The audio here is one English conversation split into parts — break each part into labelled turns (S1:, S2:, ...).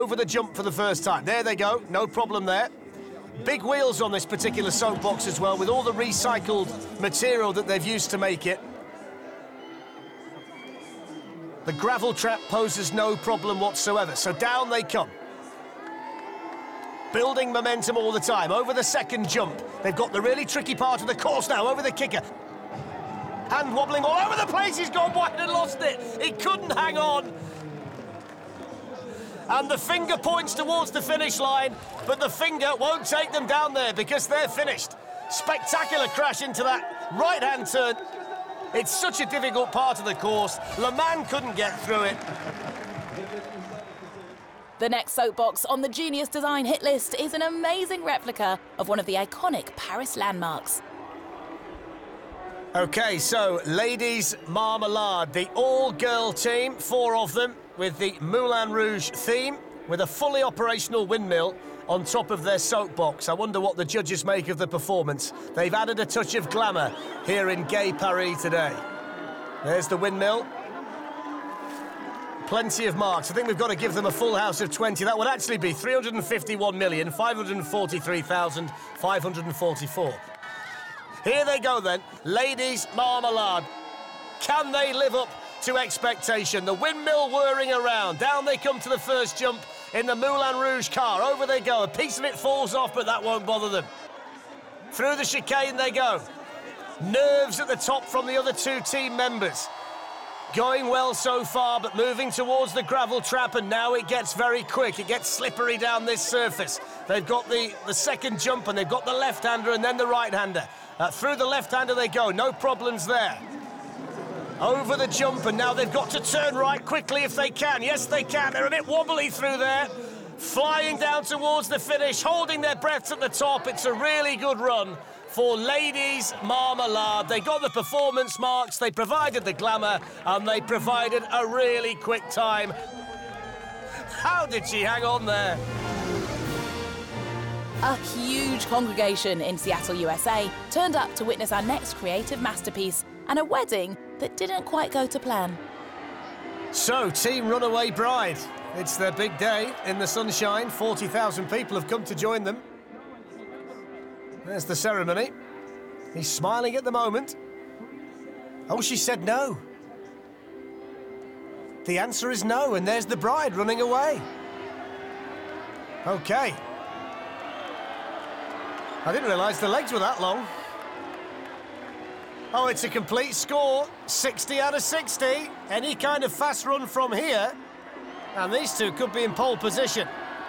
S1: over the jump for the first time. There they go, no problem there. Big wheels on this particular soapbox as well, with all the recycled material that they've used to make it. The gravel trap poses no problem whatsoever, so down they come. Building momentum all the time, over the second jump. They've got the really tricky part of the course now, over the kicker. Hand wobbling all over the place, he's gone wide and lost it. He couldn't hang on. And the finger points towards the finish line, but the finger won't take them down there because they're finished. Spectacular crash into that right-hand turn. It's such a difficult part of the course. Le Mans couldn't get through it.
S2: The next soapbox on the Genius Design hit list is an amazing replica of one of the iconic Paris landmarks.
S1: OK, so Ladies Marmalade, the all-girl team, 4 of them, with the Moulin Rouge theme, with a fully operational windmill on top of their soapbox. I wonder what the judges make of the performance. They've added a touch of glamour here in Gay Paris today. There's the windmill. Plenty of marks. I think we've got to give them a full house of 20. That would actually be 351,543,544. Here they go then, Ladies Marmalade. Can they live up to expectation? The windmill whirring around. Down they come to the first jump in the Moulin Rouge car. Over they go. A piece of it falls off, but that won't bother them. Through the chicane they go. Nerves at the top from the other 2 team members. Going well so far, but moving towards the gravel trap, and now it gets very quick. It gets slippery down this surface. They've got the second jump, and they've got the left-hander and then the right-hander. Through the left-hander they go. No problems there. Over the jump, and now they've got to turn right quickly if they can. Yes, they can. They're a bit wobbly through there. Flying down towards the finish, holding their breaths at the top. It's a really good run for Ladies Marmalade. They got the performance marks, they provided the glamour, and they provided a really quick time. How did she hang on there?
S2: A huge congregation in Seattle, USA, turned up to witness our next creative masterpiece and a wedding that didn't quite go to plan.
S1: So, Team Runaway Bride. It's their big day in the sunshine. 40,000 people have come to join them. There's the ceremony. He's smiling at the moment. Oh, she said no. The answer is no, and there's the bride running away. OK. I didn't realise the legs were that long. Oh, it's a complete score. 60 out of 60. Any kind of fast run from here, and these 2 could be in pole position.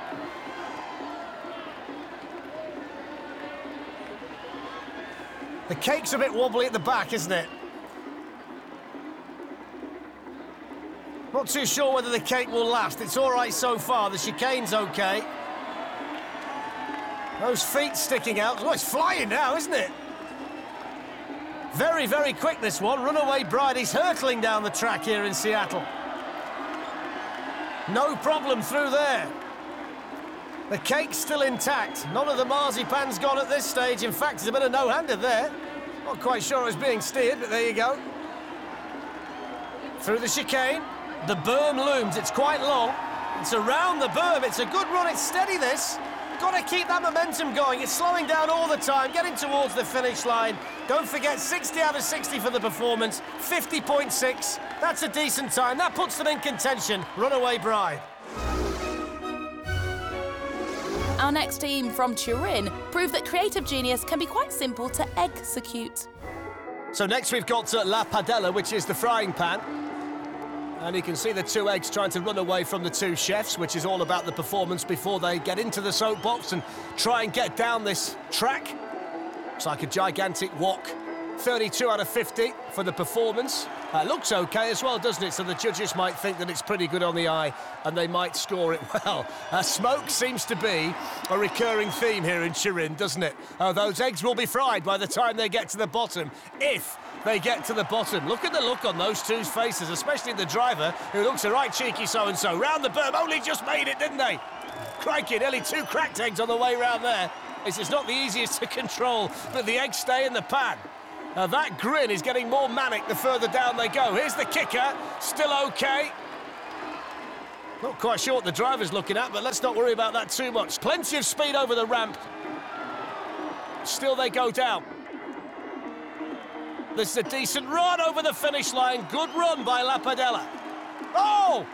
S1: The cake's a bit wobbly at the back, isn't it? Not too sure whether the cake will last. It's all right so far. The chicane's OK. Those feet sticking out. Oh, it's flying now, isn't it? Very, very quick, this one. Runaway Bride is hurtling down the track here in Seattle. No problem through there. The cake's still intact. None of the marzipan's gone at this stage. In fact, there's a bit of no-hander there. Not quite sure it was being steered, but there you go. Through the chicane. The berm looms. It's quite long. It's around the berm. It's a good run. It's steady, this. Got to keep that momentum going. It's slowing down all the time, getting towards the finish line. Don't forget, 60 out of 60 for the performance, 50.6. That's a decent time. That puts them in contention. Runaway Bride.
S2: Our next team from Turin proved that creative genius can be quite simple to execute.
S1: So next we've got La Padella, which is the frying pan. And you can see the 2 eggs trying to run away from the 2 chefs, which is all about the performance before they get into the soapbox and try and get down this track. It's like a gigantic wok. 32 out of 50 for the performance. Looks OK as well, doesn't it? So the judges might think that it's pretty good on the eye and they might score it well. Smoke seems to be a recurring theme here in Turin, doesn't it? Those eggs will be fried by the time they get to the bottom, if they get to the bottom. Look at the look on those 2's faces, especially the driver, who looks a right cheeky so-and-so. Round the berm, only just made it, didn't they? Crikey, nearly 2 cracked eggs on the way round there. This is not the easiest to control, but the eggs stay in the pan. Now that grin is getting more manic the further down they go. Here's the kicker, still OK. Not quite sure what the driver's looking at, but let's not worry about that too much. Plenty of speed over the ramp. Still they go down. This is a decent run over the finish line. Good run by Lapadella. Oh!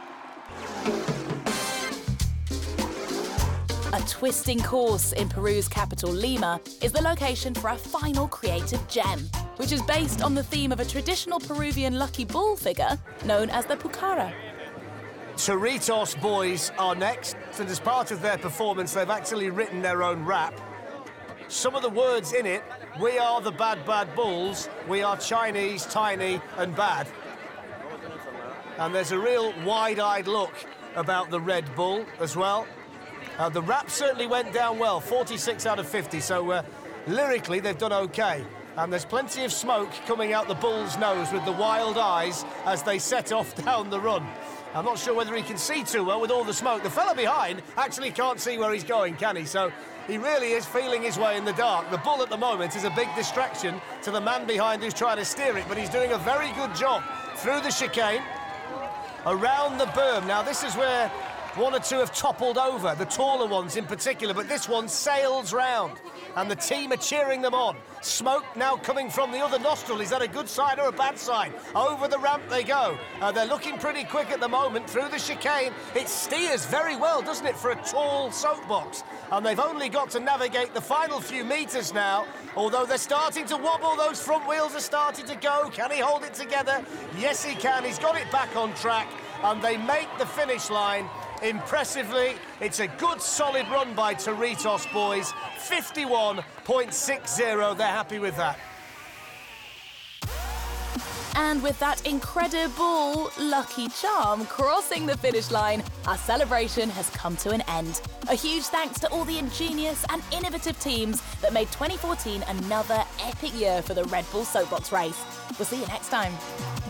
S2: A twisting course in Peru's capital, Lima, is the location for our final creative gem, which is based on the theme of a traditional Peruvian lucky bull figure known as the Pucara.
S1: Cerritos boys are next, and as part of their performance, they've actually written their own rap. Some of the words in it: we are the bad, bad bulls, we are Chinese, tiny and bad. And there's a real wide-eyed look about the Red Bull as well. The rap certainly went down well, 46 out of 50, so lyrically they've done okay. And there's plenty of smoke coming out the bull's nose with the wild eyes as they set off down the run. I'm not sure whether he can see too well with all the smoke. The fella behind actually can't see where he's going, can he? So he really is feeling his way in the dark. The bull at the moment is a big distraction to the man behind who's trying to steer it, but he's doing a very good job through the chicane, around the berm. Now, this is where one or two have toppled over, the taller ones in particular, but this one sails round, and the team are cheering them on. Smoke now coming from the other nostril. Is that a good sign or a bad sign? Over the ramp they go. They're looking pretty quick at the moment through the chicane. It steers very well, doesn't it, for a tall soapbox? And they've only got to navigate the final few metres now, although they're starting to wobble. Those front wheels are starting to go. Can he hold it together? Yes, he can. He's got it back on track, and they make the finish line. Impressively, it's a good, solid run by Cerritos boys. 51.60, they're happy with that.
S2: And with that incredible lucky charm crossing the finish line, our celebration has come to an end. A huge thanks to all the ingenious and innovative teams that made 2014 another epic year for the Red Bull Soapbox race. We'll see you next time.